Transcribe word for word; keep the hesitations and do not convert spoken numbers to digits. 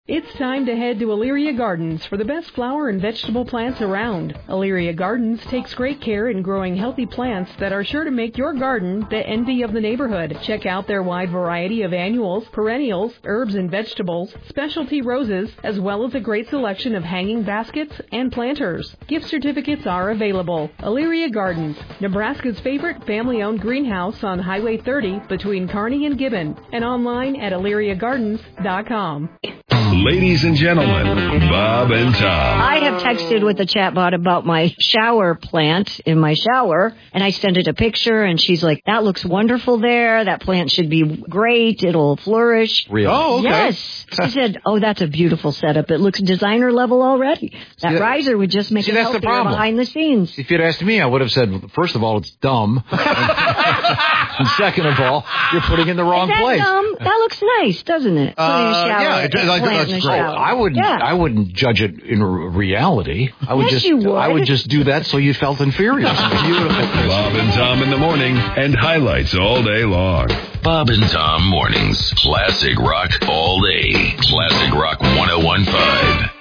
It's time to head to Elyria Gardens for the best flower and vegetable plants around. Elyria Gardens takes great care in growing healthy plants that are sure to make your garden the envy of the neighborhood. Check out their wide variety of annuals, perennials, herbs and vegetables, specialty roses, as well as a great selection of hanging baskets and planters. Gift certificates are available. Elyria Gardens, Nebraska's favorite family-owned greenhouse on Highway thirty between Kearney and Gibbon, and online at elyria gardens dot com. Ladies and gentlemen, Bob and Tom. I have texted with the chatbot about my shower plant in my shower, and I sent it a picture, and she's like, that looks wonderful there. That plant should be great. It'll flourish. Really? Oh, okay. Yes. She said, oh, that's a beautiful setup. It looks designer level already. That See, riser would just make see, it that's the healthier problem. behind the scenes. If you'd asked me, I would have said, first of all, it's dumb. And second of all, you're putting it in the wrong Is that place. dumb? That looks nice, doesn't it? Putting a Uh, shower, yeah, it, a like, plant that's in a great. shower. I wouldn't. Yeah. I wouldn't judge it in r- reality. I would Yes, just. you would. I would just do that so you felt inferior. Beautiful. Bob and Tom in the morning and highlights all day long. Bob and Tom mornings. Classic rock all day. Classic rock one oh one point five.